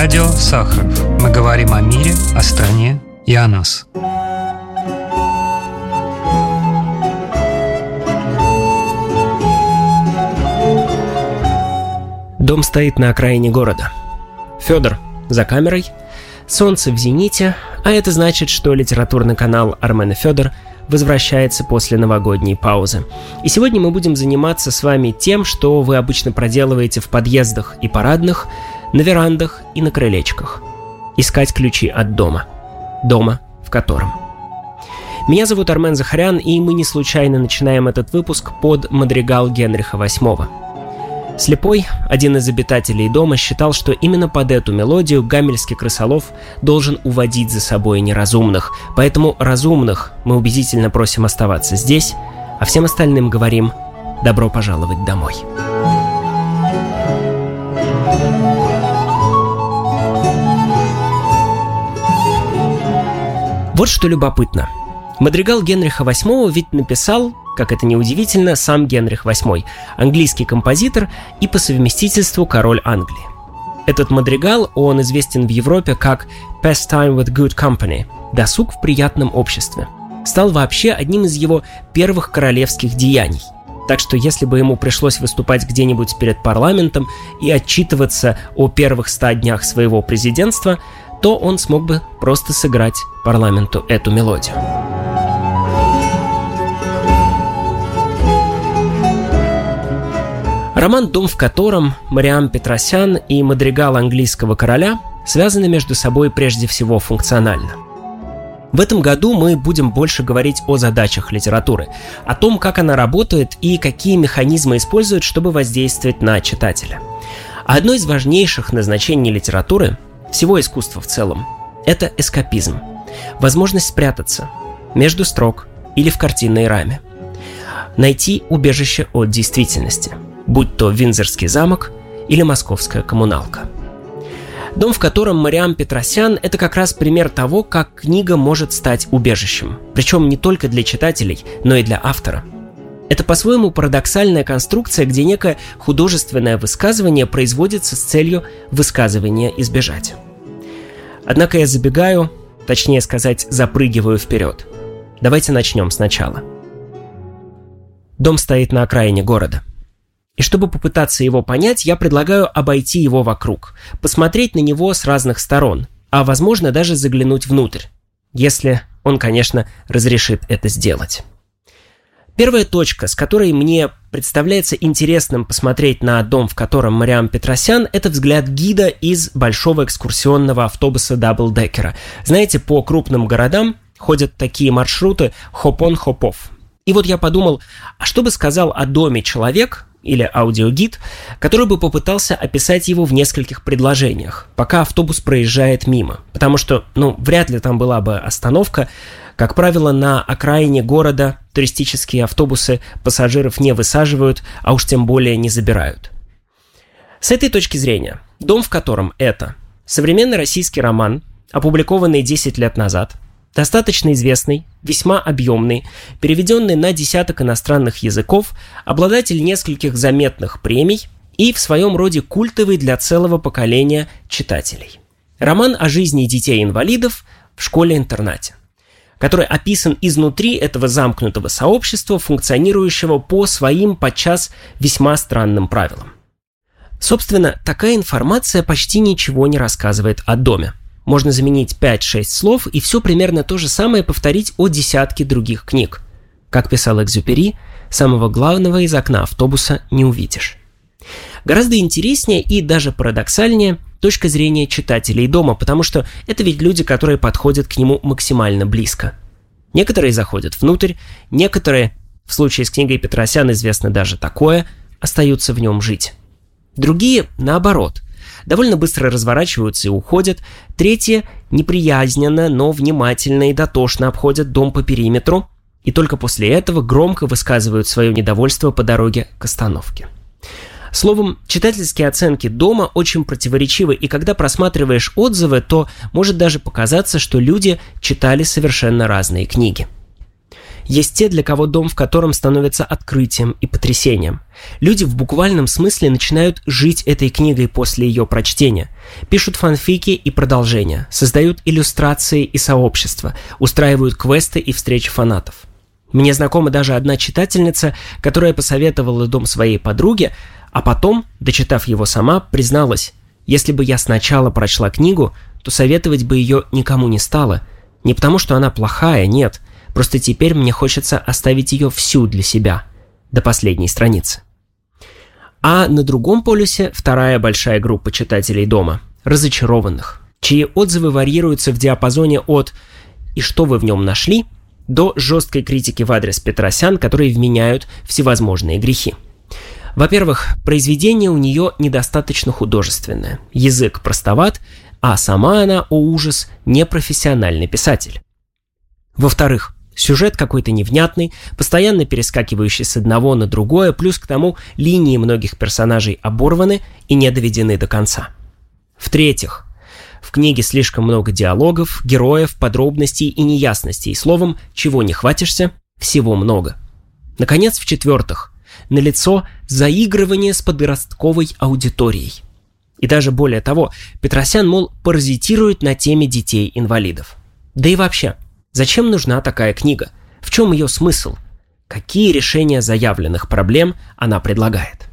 Радио Сахаров. Мы говорим о мире, о стране и о нас. Дом стоит на окраине города. Федор за камерой, солнце в зените, а это значит, что литературный канал Армен и Федор возвращается после новогодней паузы. И сегодня мы будем заниматься с вами тем, что вы обычно проделываете в подъездах и парадных, на верандах и на крылечках. Искать ключи от дома. Дома, в котором. Меня зовут Армен Захарян, и мы не случайно начинаем этот выпуск под мадригал Генриха VIII. Слепой, один из обитателей дома, считал, что именно под эту мелодию гамельский крысолов должен уводить за собой неразумных. Поэтому разумных мы убедительно просим оставаться здесь, а всем остальным говорим «добро пожаловать домой». Вот что любопытно. Мадригал Генриха VIII ведь написал, как это ни удивительно, сам Генрих VIII, английский композитор и по совместительству король Англии. Этот мадригал, он известен в Европе как «Pastime with good company» – «досуг в приятном обществе». Стал вообще одним из его первых королевских деяний. Так что если бы ему пришлось выступать где-нибудь перед парламентом и отчитываться о первых 100 днях своего президентства, то он смог бы просто сыграть парламенту эту мелодию. Роман «Дом, в котором» Мариам Петросян и мадригал английского короля связаны между собой прежде всего функционально. В этом году мы будем больше говорить о задачах литературы, о том, как она работает и какие механизмы использует, чтобы воздействовать на читателя. А одно из важнейших назначений литературы, всего искусства в целом, это эскапизм, возможность спрятаться между строк или в картинной раме, найти убежище от действительности, будь то Виндзорский замок или московская коммуналка. «Дом, в котором» Мариам Петросян – это как раз пример того, как книга может стать убежищем, причем не только для читателей, но и для автора. Это по-своему парадоксальная конструкция, где некое художественное высказывание производится с целью высказывания избежать. Однако я забегаю, точнее сказать, запрыгиваю вперед. Давайте начнем сначала. Дом стоит на окраине города. И чтобы попытаться его понять, я предлагаю обойти его вокруг, посмотреть на него с разных сторон, а возможно даже заглянуть внутрь, если он, конечно, разрешит это сделать. Первая точка, с которой мне представляется интересным посмотреть на дом, в котором Мариам Петросян, это взгляд гида из большого экскурсионного автобуса даблдекера. Знаете, по крупным городам ходят такие маршруты хоп-он-хоп-офф. И вот я подумал, а что бы сказал о доме человек или аудиогид, который бы попытался описать его в нескольких предложениях, пока автобус проезжает мимо. Потому что, вряд ли там была бы остановка. Как правило, на окраине города туристические автобусы пассажиров не высаживают, а уж тем более не забирают. С этой точки зрения, «Дом, в котором» — это современный российский роман, опубликованный 10 лет назад, достаточно известный, весьма объемный, переведенный на десяток иностранных языков, обладатель нескольких заметных премий и в своем роде культовый для целого поколения читателей. Роман о жизни детей-инвалидов в школе-интернате, который описан изнутри этого замкнутого сообщества, функционирующего по своим подчас весьма странным правилам. Собственно, такая информация почти ничего не рассказывает о доме. Можно заменить 5-6 слов и все примерно то же самое повторить о десятке других книг. Как писал Экзюпери, самого главного из окна автобуса не увидишь. Гораздо интереснее и даже парадоксальнее точка зрения читателей дома, потому что это ведь люди, которые подходят к нему максимально близко. Некоторые заходят внутрь, некоторые, в случае с книгой Петросян известно даже такое, остаются в нем жить. Другие, наоборот, довольно быстро разворачиваются и уходят. Третьи неприязненно, но внимательно и дотошно обходят дом по периметру и только после этого громко высказывают свое недовольство по дороге к остановке. Словом, читательские оценки дома очень противоречивы, и когда просматриваешь отзывы, то может даже показаться, что люди читали совершенно разные книги. Есть те, для кого дом в котором становится открытием и потрясением. Люди в буквальном смысле начинают жить этой книгой после ее прочтения. Пишут фанфики и продолжения, создают иллюстрации и сообщества, устраивают квесты и встречи фанатов. Мне знакома даже одна читательница, которая посоветовала дом своей подруге, а потом, дочитав его сама, призналась: если бы я сначала прочла книгу, то советовать бы ее никому не стала. Не потому, что она плохая, нет. Просто теперь мне хочется оставить ее всю для себя, до последней страницы. А на другом полюсе вторая большая группа читателей дома – разочарованных, чьи отзывы варьируются в диапазоне от «и что вы в нем нашли?» до жесткой критики в адрес Петросян, которые вменяют всевозможные грехи. Во-первых, произведение у нее недостаточно художественное, язык простоват, а сама она, о ужас, непрофессиональный писатель. Во-вторых, сюжет какой-то невнятный, постоянно перескакивающий с одного на другое, плюс к тому линии многих персонажей оборваны и не доведены до конца. В-третьих, в книге слишком много диалогов, героев, подробностей и неясностей, словом, чего не хватишься, всего много. Наконец, в-четвертых, налицо заигрывание с подростковой аудиторией. И даже более того, Петросян, мол, паразитирует на теме детей-инвалидов. Да и вообще, зачем нужна такая книга? В чем ее смысл? Какие решения заявленных проблем она предлагает?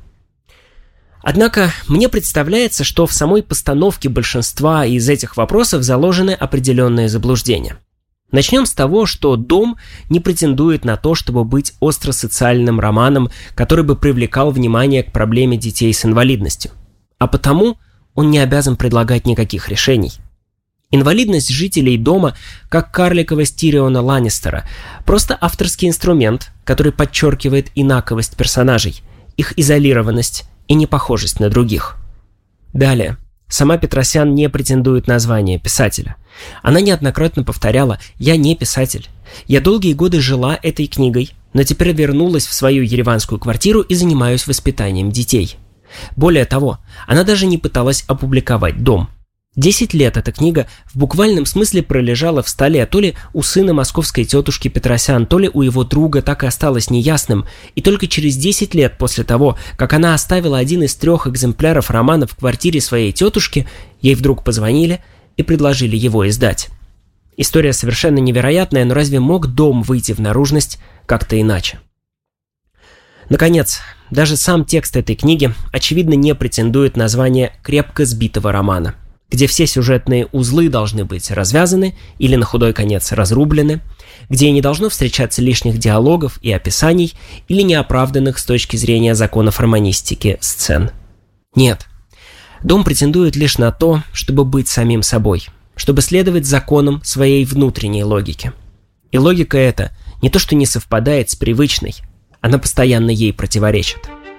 Однако мне представляется, что в самой постановке большинства из этих вопросов заложены определенные заблуждения. Начнем с того, что «Дом» не претендует на то, чтобы быть остросоциальным романом, который бы привлекал внимание к проблеме детей с инвалидностью. А потому он не обязан предлагать никаких решений. Инвалидность жителей дома, как карликовость Тириона Ланнистера, просто авторский инструмент, который подчеркивает инаковость персонажей, их изолированность и непохожесть на других. Далее. Сама Петросян не претендует на звание писателя. Она неоднократно повторяла: «Я не писатель. Я долгие годы жила этой книгой, но теперь вернулась в свою ереванскую квартиру и занимаюсь воспитанием детей». Более того, она даже не пыталась опубликовать «Дом». 10 лет эта книга в буквальном смысле пролежала в столе, то ли у сына московской тетушки Петросян, то ли у его друга, так и осталось неясным, и только через 10 лет после того, как она оставила один из 3 экземпляров романа в квартире своей тетушки, ей вдруг позвонили и предложили его издать. История совершенно невероятная, но разве мог «Дом» выйти в наружность как-то иначе? Наконец, даже сам текст этой книги, очевидно, не претендует на звание крепко сбитого романа, где все сюжетные узлы должны быть развязаны или на худой конец разрублены, где не должно встречаться лишних диалогов и описаний или неоправданных с точки зрения законов романистики сцен. Нет. «Дом» претендует лишь на то, чтобы быть самим собой, чтобы следовать законам своей внутренней логики. И логика эта не то что не совпадает с привычной, она постоянно ей противоречит.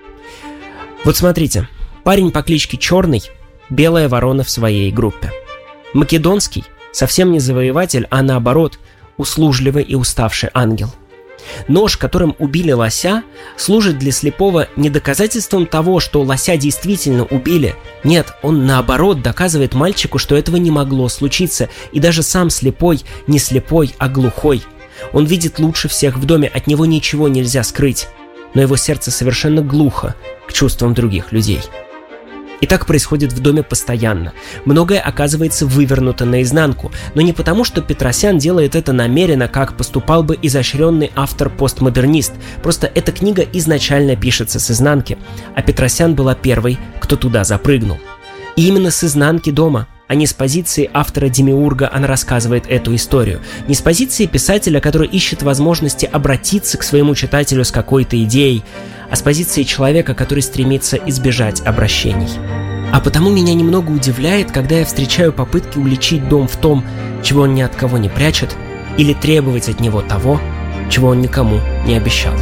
Вот смотрите, парень по кличке Черный – белая ворона в своей группе. Македонский – совсем не завоеватель, а наоборот, услужливый и уставший ангел. Нож, которым убили лося, служит для слепого не доказательством того, что лося действительно убили. Нет, он наоборот доказывает мальчику, что этого не могло случиться, и даже сам слепой не слепой, а глухой. Он видит лучше всех в доме, от него ничего нельзя скрыть, но его сердце совершенно глухо к чувствам других людей. И так происходит в доме постоянно. Многое оказывается вывернуто наизнанку, но не потому, что Петросян делает это намеренно, как поступал бы изощренный автор-постмодернист. Просто эта книга изначально пишется с изнанки, а Петросян была первой, кто туда запрыгнул. И именно с изнанки дома, а не с позиции автора-демиурга она рассказывает эту историю. Не с позиции писателя, который ищет возможности обратиться к своему читателю с какой-то идеей, а с позиции человека, который стремится избежать обращений. А потому меня немного удивляет, когда я встречаю попытки уличить дом в том, чего он ни от кого не прячет, или требовать от него того, чего он никому не обещал.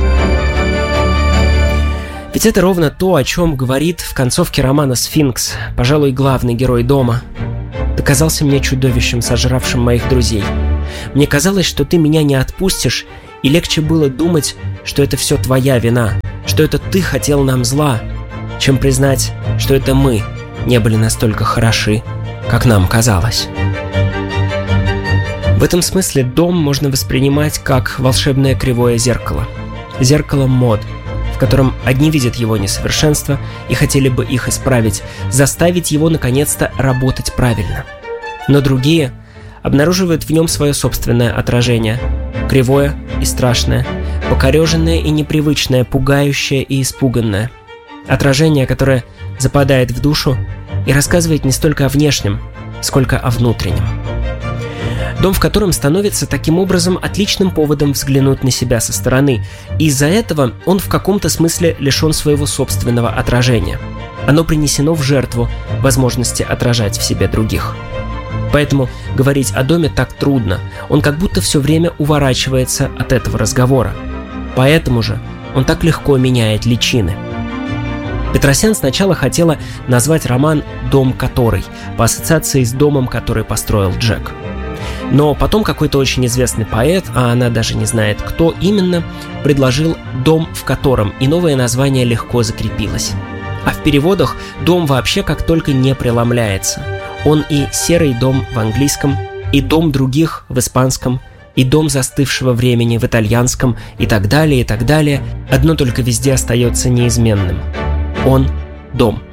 Ведь это ровно то, о чем говорит в концовке романа «Сфинкс», пожалуй, главный герой дома. «Ты казался мне чудовищем, сожравшим моих друзей. Мне казалось, что ты меня не отпустишь, и легче было думать, что это все твоя вина, что это ты хотел нам зла, чем признать, что это мы не были настолько хороши, как нам казалось». В этом смысле дом можно воспринимать как волшебное кривое зеркало. Зеркало мод, в котором одни видят его несовершенства и хотели бы их исправить, заставить его наконец-то работать правильно. Но другие обнаруживают в нем свое собственное отражение, кривое и страшное, покореженное и непривычное, пугающее и испуганное. Отражение, которое западает в душу и рассказывает не столько о внешнем, сколько о внутреннем. Дом в котором становится таким образом отличным поводом взглянуть на себя со стороны, и из-за этого он в каком-то смысле лишен своего собственного отражения. Оно принесено в жертву возможности отражать в себе других. Поэтому говорить о доме так трудно, он как будто все время уворачивается от этого разговора. Поэтому же он так легко меняет личины. Петросян сначала хотела назвать роман «Дом который», по ассоциации с домом, который построил Джек. Но потом какой-то очень известный поэт, а она даже не знает, кто именно, предложил «Дом в котором», и новое название легко закрепилось. А в переводах дом вообще как только не преломляется. Он и серый дом в английском, и дом других в испанском, и дом застывшего времени в итальянском, и так далее, и так далее. Одно только везде остается неизменным. Он – дом.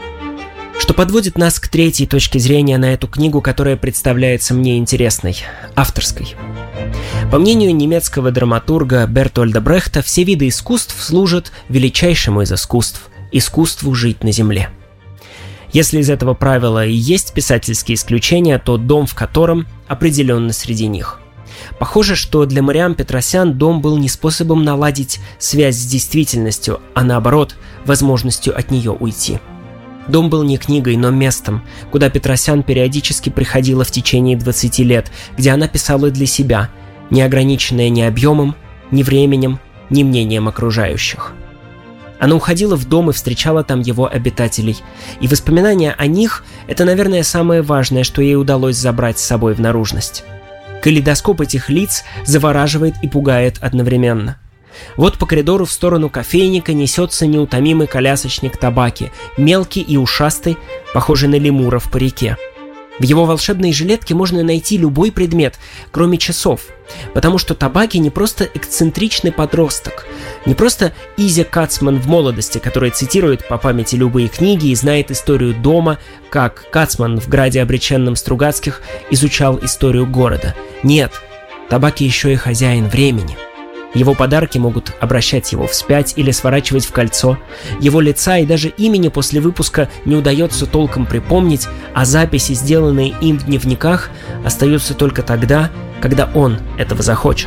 Что подводит нас к третьей точке зрения на эту книгу, которая представляется мне интересной – авторской. По мнению немецкого драматурга Бертольда Брехта, все виды искусств служат величайшему из искусств – искусству жить на земле. Если из этого правила и есть писательские исключения, то дом в котором определенно среди них. Похоже, что для Мариам Петросян дом был не способом наладить связь с действительностью, а наоборот, возможностью от нее уйти. Дом был не книгой, но местом, куда Петросян периодически приходила в течение 20 лет, где она писала для себя, не ограниченная ни объемом, ни временем, ни мнением окружающих. Она уходила в дом и встречала там его обитателей, и воспоминания о них – это, наверное, самое важное, что ей удалось забрать с собой в наружность. Калейдоскоп этих лиц завораживает и пугает одновременно. Вот по коридору в сторону кофейника несется неутомимый колясочник Табаки, мелкий и ушастый, похожий на лемура в парике. В его волшебной жилетке можно найти любой предмет, кроме часов, потому что Табаки не просто эксцентричный подросток, не просто Изя Кацман в молодости, который цитирует по памяти любые книги и знает историю дома, как Кацман в «Граде обреченном» Стругацких изучал историю города. Нет, Табаки еще и хозяин времени. Его подарки могут обращать его вспять или сворачивать в кольцо. Его лица и даже имени после выпуска не удается толком припомнить, а записи, сделанные им в дневниках, остаются только тогда, когда он этого захочет.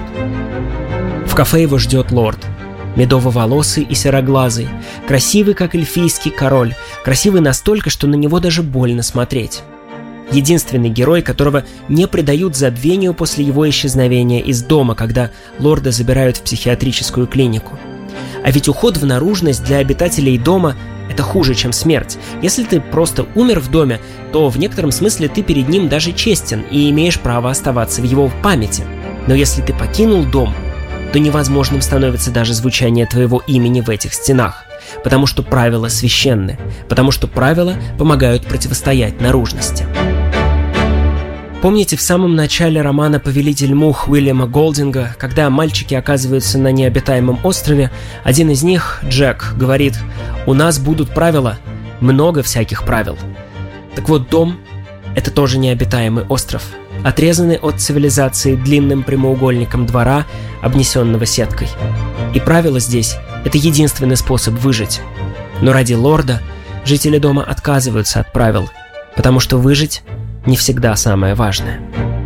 В кафе его ждет лорд. Медово-волосый и сероглазый, красивый, как эльфийский король, красивый настолько, что на него даже больно смотреть. Единственный герой, которого не предают забвению после его исчезновения из дома, когда лорда забирают в психиатрическую клинику. А ведь уход в наружность для обитателей дома – это хуже, чем смерть. Если ты просто умер в доме, то в некотором смысле ты перед ним даже честен и имеешь право оставаться в его памяти. Но если ты покинул дом, то невозможным становится даже звучание твоего имени в этих стенах, потому что правила священны, потому что правила помогают противостоять наружности. Помните в самом начале романа «Повелитель мух» Уильяма Голдинга, когда мальчики оказываются на необитаемом острове, один из них, Джек, говорит: «У нас будут правила, много всяких правил». Так вот, дом – это тоже необитаемый остров, отрезанный от цивилизации длинным прямоугольником двора, обнесенного сеткой. И правила здесь – это единственный способ выжить. Но ради лорда жители дома отказываются от правил, потому что выжить – не всегда самое важное.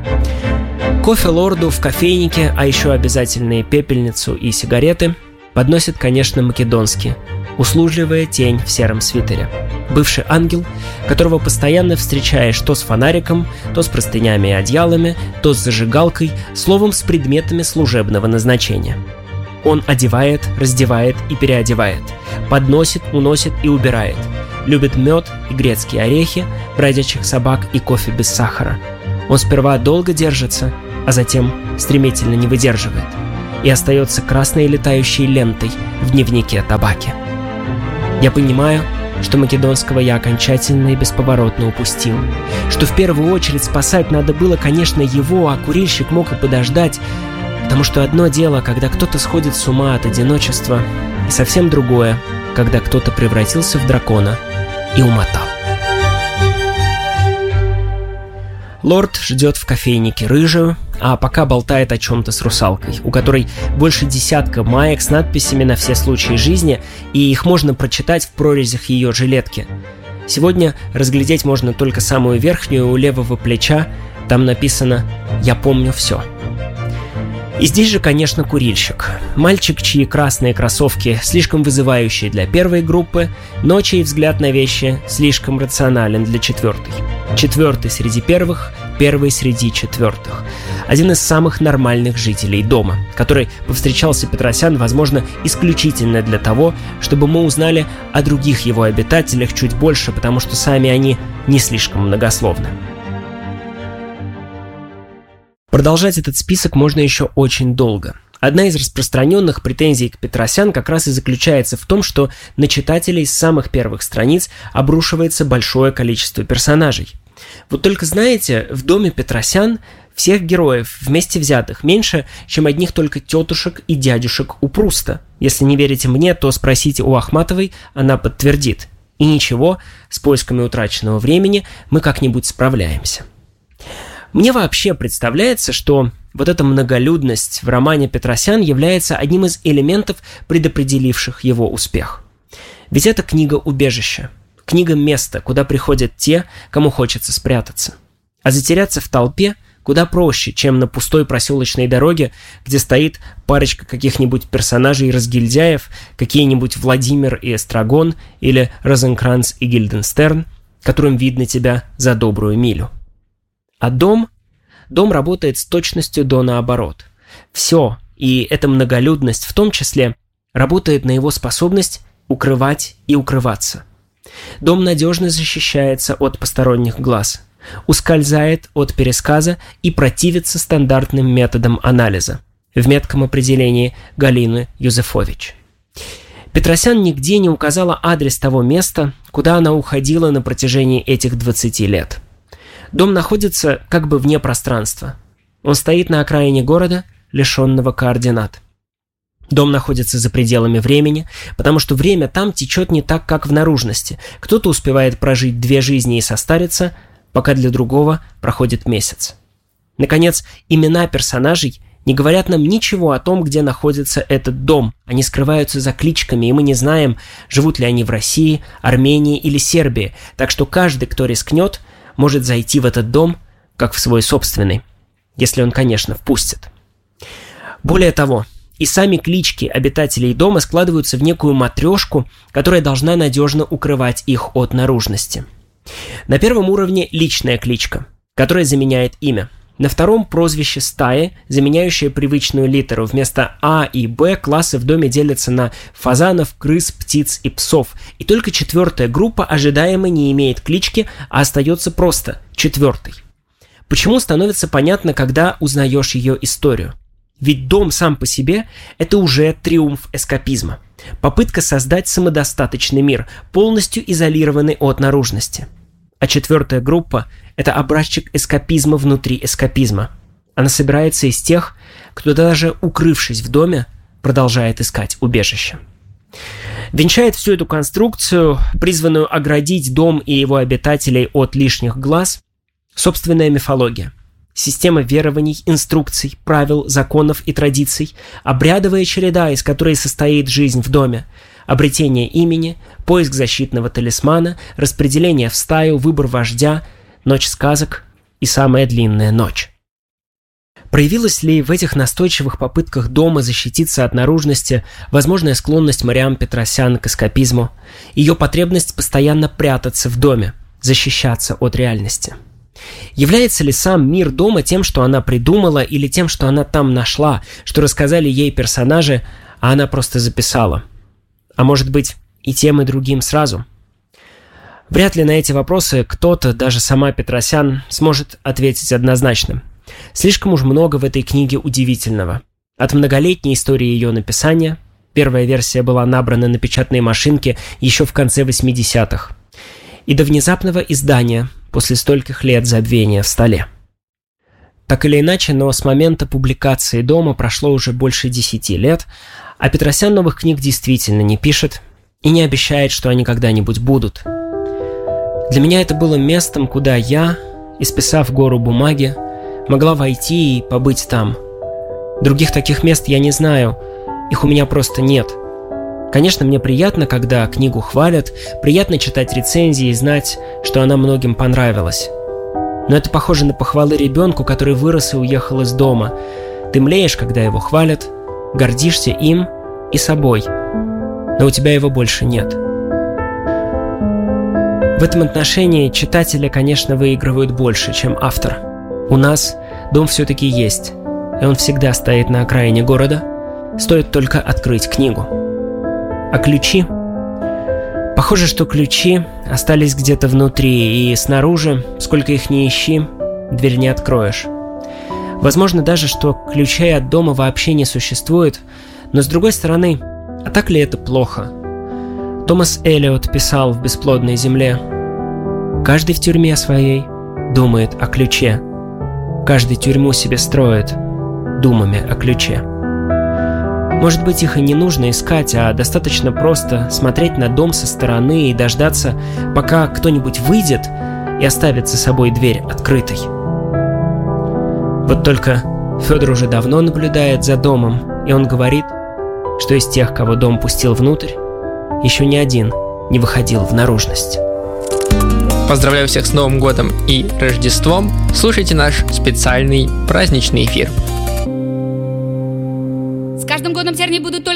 Кофе лорду в кофейнике, а еще обязательные пепельницу и сигареты подносит, конечно, македонский, услужливая тень в сером свитере. Бывший ангел, которого постоянно встречаешь то с фонариком, то с простынями и одеялами, то с зажигалкой, словом, с предметами служебного назначения. Он одевает, раздевает и переодевает, подносит, уносит и убирает. Любит мед и грецкие орехи, бродячих собак и кофе без сахара. Он сперва долго держится, а затем стремительно не выдерживает и остается красной летающей лентой в дневнике Табаки. Я понимаю, что македонского я окончательно и бесповоротно упустил, что в первую очередь спасать надо было, конечно, его, а курильщик мог и подождать, потому что одно дело, когда кто-то сходит с ума от одиночества, и совсем другое, когда кто-то превратился в дракона и умотал. Лорд ждет в кофейнике рыжую, а пока болтает о чем-то с русалкой, у которой больше десятка маек с надписями на все случаи жизни, и их можно прочитать в прорезях ее жилетки. Сегодня разглядеть можно только самую верхнюю у левого плеча, там написано «Я помню все». И здесь же, конечно, курильщик. Мальчик, чьи красные кроссовки слишком вызывающие для первой группы, но чей взгляд на вещи слишком рационален для четвертой. Четвертый среди первых, первый среди четвертых. Один из самых нормальных жителей дома, который повстречался Петросян, возможно, исключительно для того, чтобы мы узнали о других его обитателях чуть больше, потому что сами они не слишком многословны. Продолжать этот список можно еще очень долго. Одна из распространенных претензий к Петросян как раз и заключается в том, что на читателей с самых первых страниц обрушивается большое количество персонажей. Вот только знаете, в доме Петросян всех героев вместе взятых меньше, чем одних только тетушек и дядюшек у Пруста. Если не верите мне, то спросите у Ахматовой, она подтвердит. И ничего, с поисками утраченного времени мы как-нибудь справляемся. Мне вообще представляется, что вот эта многолюдность в романе Петросян является одним из элементов, предопределивших его успех. Ведь это книга-убежище, книга-место, куда приходят те, кому хочется спрятаться. А затеряться в толпе куда проще, чем на пустой проселочной дороге, где стоит парочка каких-нибудь персонажей-разгильдяев, какие-нибудь Владимир и Эстрагон или Розенкранц и Гильденстерн, которым видно тебя за добрую милю. А дом работает с точностью до наоборот. Все, и эта многолюдность в том числе, работает на его способность укрывать и укрываться. Дом надежно защищается от посторонних глаз, ускользает от пересказа и противится стандартным методам анализа, в метком определении Галины Юзефович. Петросян нигде не указала адрес того места, куда она уходила на протяжении этих 20 лет. Дом находится как бы вне пространства. Он стоит на окраине города, лишенного координат. Дом находится за пределами времени, потому что время там течет не так, как в наружности. Кто-то успевает прожить 2 жизни и состариться, пока для другого проходит месяц. Наконец, имена персонажей не говорят нам ничего о том, где находится этот дом. Они скрываются за кличками, и мы не знаем, живут ли они в России, Армении или Сербии. Так что каждый, кто рискнет, может зайти в этот дом, как в свой собственный, если он, конечно, впустит. Более того, и сами клички обитателей дома складываются в некую матрешку, которая должна надежно укрывать их от наружности. На первом уровне личная кличка, которая заменяет имя. На втором прозвище стаи, заменяющее привычную литеру. Вместо А и Б классы в доме делятся на фазанов, крыс, птиц и псов. И только 4-я группа ожидаемо не имеет клички, а остается просто 4-й. Почему, становится понятно, когда узнаешь ее историю. Ведь дом сам по себе – это уже триумф эскапизма. Попытка создать самодостаточный мир, полностью изолированный от наружности. А 4-я группа – это образчик эскапизма внутри эскапизма. Она собирается из тех, кто даже укрывшись в доме, продолжает искать убежище. Венчает всю эту конструкцию, призванную оградить дом и его обитателей от лишних глаз, собственная мифология. Система верований, инструкций, правил, законов и традиций, обрядовая череда, из которой состоит жизнь в доме, обретение имени, поиск защитного талисмана, распределение в стаю, выбор вождя, ночь сказок и самая длинная ночь. Проявилась ли в этих настойчивых попытках дома защититься от наружности возможная склонность Мариам Петросян к эскапизму, ее потребность постоянно прятаться в доме, защищаться от реальности? Является ли сам мир дома тем, что она придумала, или тем, что она там нашла, что рассказали ей персонажи, а она просто записала? А может быть, и тем, и другим сразу? Вряд ли на эти вопросы кто-то, даже сама Петросян, сможет ответить однозначно. Слишком уж много в этой книге удивительного. От многолетней истории ее написания Первая версия была набрана на печатные машинки еще в конце 80-х. И до внезапного издания после стольких лет забвения в столе. Так или иначе, но с момента публикации «Дома» прошло уже больше 10 лет, а Петросян новых книг действительно не пишет и не обещает, что они когда-нибудь будут. Для меня это было местом, куда я, исписав гору бумаги, могла войти и побыть там. Других таких мест я не знаю, их у меня просто нет. Конечно, мне приятно, когда книгу хвалят, приятно читать рецензии и знать, что она многим понравилась. Но это похоже на похвалы ребенку, который вырос и уехал из дома. Ты млеешь, когда его хвалят, гордишься им и собой, но у тебя его больше нет. В этом отношении читатели, конечно, выигрывают больше, чем автор. У нас дом все-таки есть, и он всегда стоит на окраине города, стоит только открыть книгу. А ключи? Похоже, что ключи остались где-то внутри, и снаружи, сколько их ни ищи, дверь не откроешь. Возможно даже, что ключей от дома вообще не существует, но с другой стороны, а так ли это плохо? Томас Эллиот писал в «Бесплодной земле»: «Каждый в тюрьме своей думает о ключе, каждый тюрьму себе строит думами о ключе». Может быть, их и не нужно искать, а достаточно просто смотреть на дом со стороны и дождаться, пока кто-нибудь выйдет и оставит за собой дверь открытой. Вот только Федор уже давно наблюдает за домом, и он говорит, что из тех, кого дом пустил внутрь, еще ни один не выходил в наружность. Поздравляю всех с Новым годом и Рождеством. Слушайте наш специальный праздничный эфир. С каждым годом тернии будут только